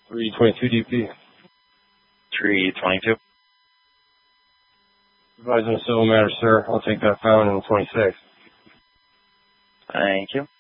322 DP. 322. Advising a civil matter, sir. I'll take that found in 26. Thank you.